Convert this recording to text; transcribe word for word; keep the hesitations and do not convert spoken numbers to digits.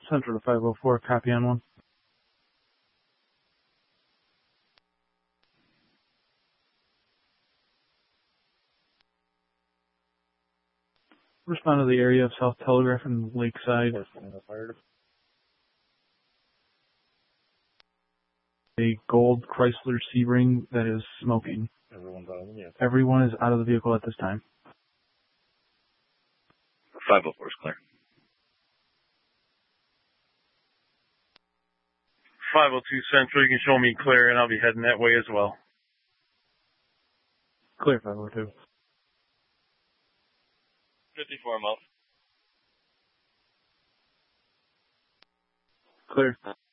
Central to five oh four, copy on one. Respond to the area of South Telegraph and Lakeside. A gold Chrysler Sebring that is smoking. Everyone's out of the vehicle. Everyone is out of the vehicle at this time. five oh four is clear. five oh two Central, you can show me clear, and I'll be heading that way as well. Clear, five oh two. fifty-four, I'm out. Clear.